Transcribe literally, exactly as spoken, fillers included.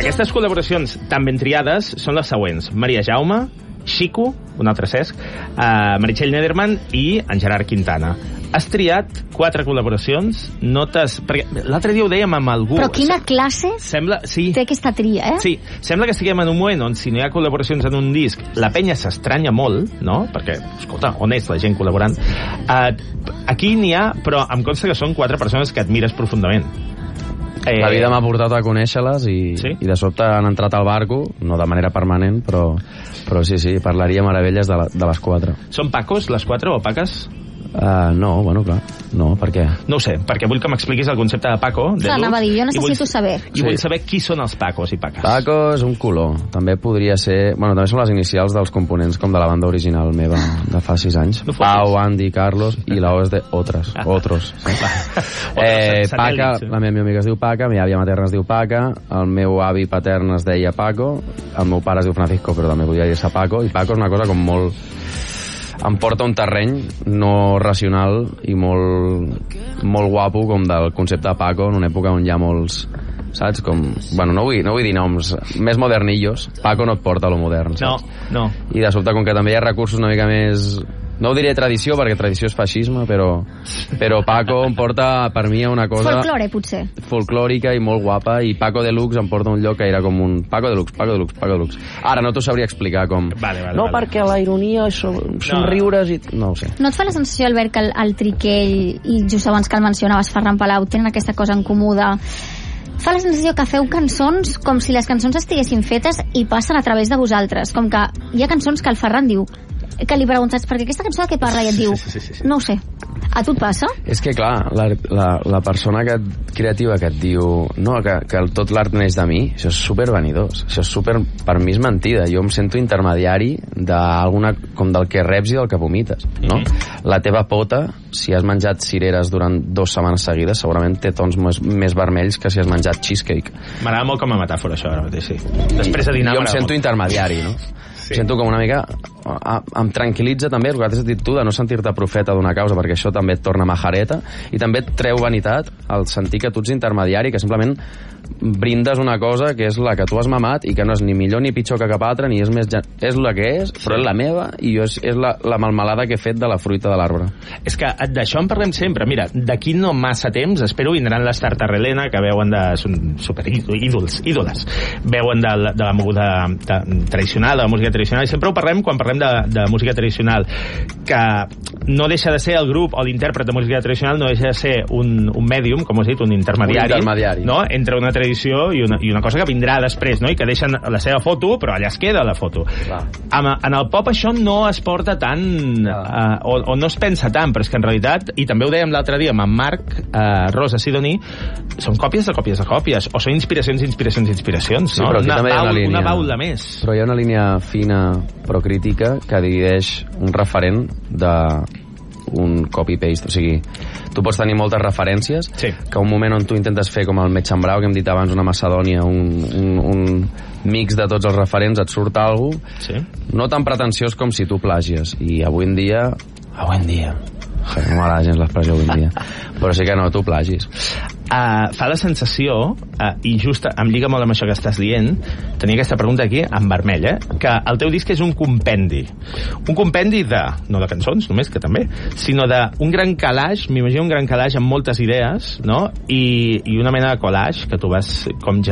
Aquestes col·laboracions tan ben triades són les següents. Maria Jaume, Xico, un altre Cesc, uh, Meritxell Nederman i en Gerard Quintana. Has triat quatre col·laboracions, notes... Perquè l'altre dia ho dèiem amb algú... Però quina classe sembla, sí, té aquesta tria, eh? Sí, sembla que estiguem en un moment on si no hi ha col·laboracions en un disc, la penya s'estranya molt, no? Perquè, escolta, on és la gent col·laborant? Uh, aquí n'hi ha, però em consta que són quatre persones que admires profundament. Eh... La vida m'ha portat a conèixer-les i, sí? i de sobte han entrat al barco, no de manera permanent, però, però sí, sí, parlaria meravelles de, la, de les quatre. Són pacos, les quatre, o paques? Uh, no, bueno, clar. No, per què? No ho sé, perquè vull que m'expliquis el concepte de Paco. De clar, anava a dir, jo necessito vull, saber. I sí. vull saber qui són els Pacos i Paques. Paco és un color. També podria ser... Bueno, també són les inicials dels components com de la banda original meva de fa sis anys. No Pau, Andy, Carlos, i la O és de Otras. Otros. eh, Paca, la meva amiga es diu Paca, la meva àvia materna es diu Paca, el meu avi patern es deia Paco, el meu pare es diu Francisco, però també podria dir-se Paco, i Paco és una cosa com molt... em porta un terreny no racional i molt, molt guapo com del concepte de Paco en una època on hi ha molts, saps? Com, bueno, no vull, no vull dir noms més modernillos. Paco no et porta a lo modern, saps? No, no. I de sobte, com que també hi ha recursos una mica més... No ho diré tradició, perquè tradició és feixisme, però, però Paco em porta, per mi, a una cosa... Folklore, potser. Folclòrica i molt guapa, i Paco Deluxe em porta a un lloc que era com un... Paco Deluxe, Paco Deluxe, Paco Deluxe. Ara no t'ho sabria explicar com... Vale, vale, no, vale. perquè la ironia són somriures i... No ho sé. No et fa la sensació, Albert, que el, el Triquell, i just abans que el mencionaves, Ferran Palau, tenen aquesta cosa en comú de... Fa la sensació que feu cançons com si les cançons estiguessin fetes i passen a través de vosaltres. Com que hi ha cançons que el Ferran diu, que li preguntes, perquè aquesta cançó de què parla? I et diu, sí, sí, sí, sí. no ho sé. A tu et passa? És que, clar, la, la, la persona que et, creativa que et diu no, que, que el, tot l'art neix de mi, això és super vanidós. Això és super... Per mi és mentida. Jo em sento intermediari d'alguna, com del que reps i del que vomites, no? Mm-hmm. La teva pota, si has menjat cireres durant dues setmanes seguides, segurament té tons més, més vermells que si has menjat cheesecake. M'agrada molt com a metàfora, això, ara mateix, sí. Després de dinar... Jo em sento molt intermediari, no? Sí. Sento com una mica... Em tranquil·litza també el que has dit tu de no sentir-te profeta d'una causa, perquè això també et torna majareta, i també et treu vanitat al sentir que tu ets intermediari, que simplement brindes una cosa que és la que tu has mamat i que no és ni millor ni pitjor que cap altra, ni és més... És la que és, però és la meva, i jo és, és la, la melmelada que he fet de la fruita de l'arbre. És que d'això en parlem sempre. Mira, d'aquí no massa temps, espero vindran les Tartarrelena, que veuen de... són super ídols, ídoles. Veuen de, de la moguda de, tradicional, de la música tradicional, i sempre ho parlem quan parlem de, de música tradicional, que no deixa de ser el grup o l'intèrpret de música tradicional, no deixa de ser un, un mèdium, com has dit, un intermediari, un intermediari. No? Entre una tradició i una, i una cosa que vindrà després, no? I que deixen la seva foto, però allà es queda la foto. En, en el pop això no es porta tant, uh, o, o no es pensa tant, però és que en realitat, i també ho dèiem l'altre dia amb en Marc uh, Rosa Sidoni, són còpies de còpies de còpies, o són inspiracions, inspiracions, inspiracions, sí, no? Però una, una, baula, línia, una baula més. Però hi ha una línia fina però crítica que divideix un referent de un copy-paste, o sigui, tu pots tenir moltes referències, sí. Que un moment on tu intentes fer com el Metxambrau, que hem dit abans, una Macedònia, un, un, un mix de tots els referents, et surt alguna cosa, sí. No tan pretensiós com si tu plàgies, i avui en dia avui en dia no m'agrada gens l'expressió avui en dia, però sí que no, tu plagis. Uh, fa la sensació, uh, i just em lliga molt amb això que estàs dient, tenia aquesta pregunta aquí en vermell, eh? Que el teu disc és un compendi. Un compendi de, no de cançons només, que també, sinó d'un gran calaix, m'imagino un gran calaix amb moltes idees, no? I, i una mena de collage que tu vas com